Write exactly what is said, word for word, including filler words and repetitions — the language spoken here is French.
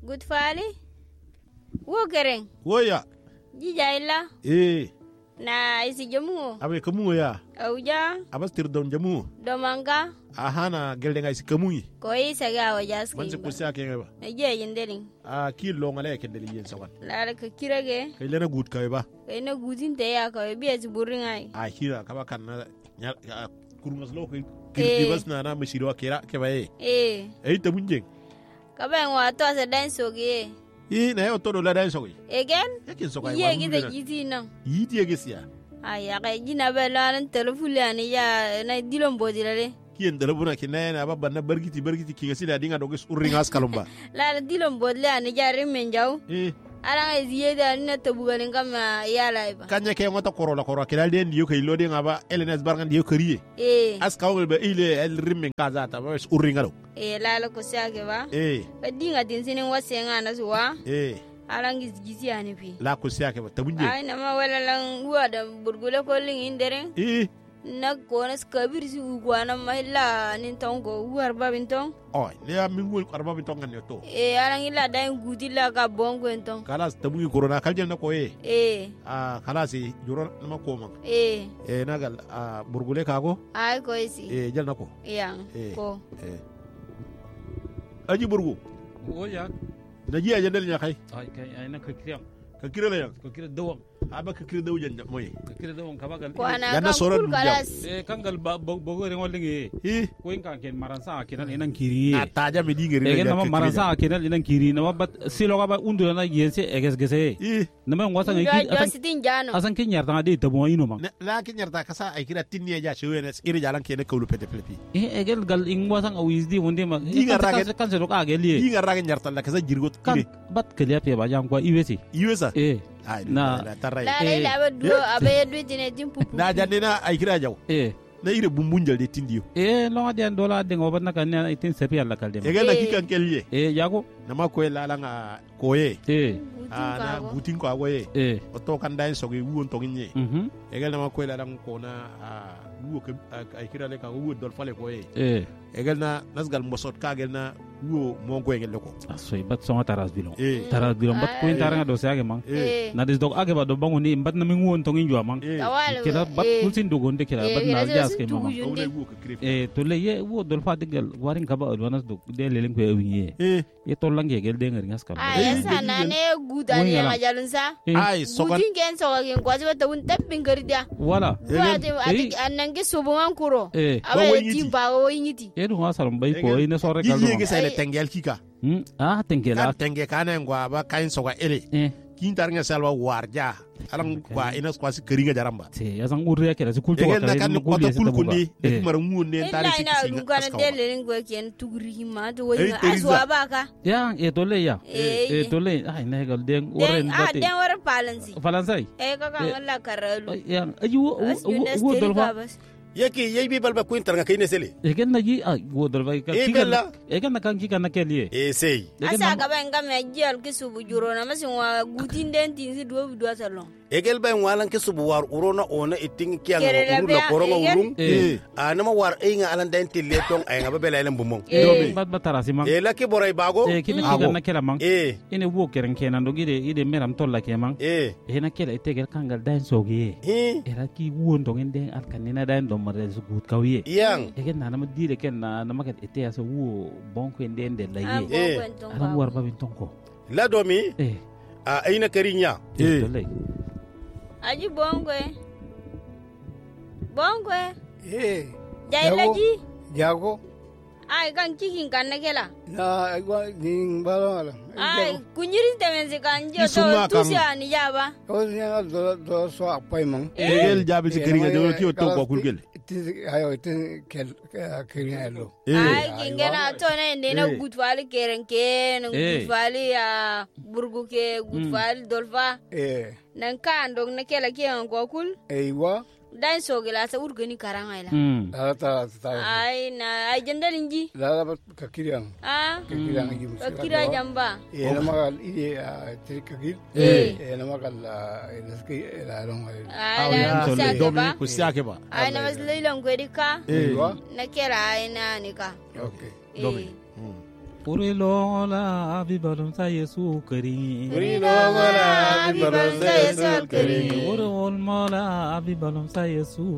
good fali wo kereng wo ya jija illa eh na isi jamu abe kamu ya auja abas tir don jamu domanga ahana gelde ngai si kamu ko isa ga wajas man se kusa ke ba je yindelin a ki lo ngale ke deli yen sawan la ka kirage kai lena gut kai ba kai na gutin te ya ka biya ci burin ai a hira ka ba kan na kurmas lo kai kirti bas na na mishiro kira ke ba eh eh eh ta munje ka ba wa to sa dan soge i na yo to do la dan soge again yakin so kai ye gida giti nan yiti ye gisiya aya kai jina ba lan telefon ani ya na dilon bodilale kien da labuna ki na ba banna bargiti bargiti ki gasila dinga dogo urri ngas kalumba la dilon bodle ani jari men jaw eh ara ngai ziyeda ni na tabugalin kama ya laiba kanya ke ngota korola koro kilal den diyo kay lodi ngaba elenes bargan diyo kariye eh as kawul be ile el rimen kaza ta ba urri ngalo eh la la ko sake ba eh dinga din sinin wasenga na suwa eh arangi gisi ani fi la ko siake ba tabunje ay na ma wala lan uwa da burgule ko lin indere eh na ko na skabir si ugwana mahilla nin tongo uwar babin tong oh le am ngul qarba bi tongan ne to eh arangi la dai gudi la ka bongo entong kalas tabugi corona kaljen na ko eh eh ah kalasi juro ma ko ma eh eh nagal ah burgule kago ay ko isi eh jel nako yang ko eh aji burgu o ya na ji ajandel nya kay ay kay ay na ka kiriam ka kire la ka kire dawam aba ka kire daw janda moy ka kire dawam ka bagal ko na Yana kan soran kul dum kalas e kangal bogo re ngol ngi eh ko en kan ken maransa kenan enan kiri ataja me dingere e gen nama maransa kenan enan kiri na ba silo ga ba undu na yense eges gese eh na men wasa ngi yo sitin jano asan ken yarta de tabo ino ma la kin yarda kasa ay kira tinni ja shewene iri jalan ke ne kawlu pete pete e egel gal ing wasan awizdi wonde ma Inga raga- kan se ka geli yi ngarra ga nyarta la kasa jirgo kan kire bat kelia pe ba jam ko iwesi yuesa e ay Na- na taray la Eh. la ba duo abe du dine dim pupu na jandina ay kira jaw e na ire bumbunjal de tindiyo e lo adi an dola de ngobat na kan ne itin sepi alla kalde e ga na kikan kelye e yago na ma ko la la nga koye e ah na butin ko agoye e o to kan dai so ge wuon to ginye mhm e ga na ma ko la la ko na ah wuo ke ay kira le ka wuo dol fale koye e e ga na nasgal mosot ka gel na wuo mo ngoy ngel ko asoy bat songa taras bilong e taras bilong bat ko intara nga do sage mang e na des dog age ba do bangu ni bat na mi ngon tongin jwa mang e tawal kila bat kulsin do gonde kila bat na jas ke mama o le wuo ke kire e to le ye wo dol fa digal warin ka ba adwanas do de lelen ko ewinye e ye to lange gel de ngar ngas kam ay sana ne gudan ya majalun sa ay sokan gudin gen so gen kwazi wata un tappin gardia wala wati ati annange subuman kuro e abe timba o yiti e do hasaram bay ko ine so rekal yi ge sele tengel kika hmm ah tenkela kan tenge kana ngwa ba kain soga ele e kin tar nga salwa warja alang kwa ina kwasi keringa jaramba te yasan urre kera se kulto egel ka na kan ko to kulkundi de e mara ngunde tari ila ina sikisi dungana dele ngo ken tuguri ma to Eh, woni Teresa. aswa baka ya e to le ya Eh, e to le ay na gal den urre den ah bate den war palansi falansai e ka kan wala karalu ya ayu wo dol fa yeki yebi balba kuintar nga kine sele e ken na ji ah wo dol fa ka Eh, kiga bella. e ken na kan kiga na kelie e sei e ken asa na ka ben ga me jel ke subu juro na masin wa gutin den tin si do do salon egel bay walan ke subu war urona ona iting kiang Kere la uru bea, na koronga egel. urung Eh. a nama war e nga alan den tille tong ay nga babela elen bumong e bat batara si mang e la ke boray bago e kin Ago. kiga na kela mang e ine wo keren kenan do gide ide meram tolla ke mang e e na kela itegel kangal dan sogi hi era ki wo ndongen den al kanina dan do mare su gut kawiye yang egen na nama dire ken na nama ket ite aso wo bonko den de la ah ye bo Eh. kwenton alam war babin tonko la domi eh a ayna karinya eh Eh. to le aji bongwe bongwe Eh, jai Jago. laji jago ai kan kikin kan na kela na agwa ning balala. ai kunyirin temen se kan jo Isunga to kan- tusi ani jaba O nya do do so apai mang. egel jabil si keringa de ki to ko kulgel Tin ayo tin kel keringa lo. ai kingena to na inde na Eh. gutfali keren ken Eh. gutfali a burgu ke gutfali dolfa Eh, nan kan dong na kela ke an ko kul eiwa dan so gela sa urgani karanga ila hmm la ta ta. ai na ai jandal inji La la ka kiriang. ah Ka kiriang ji musi. kira jamba Eh, na magal ide tri ka gil. Eh. Eh, na magal ina ski la long ai. ai ya na sa ke domi ba ku siake ba ai na mas leilan ko dika eh Eiwa. na kela ai na ni ka Okay. domi eh Urilola abibalum sa Yesu kari. Urilola abibalum sa Yesu kari. Urol mola abibalum sa Yesu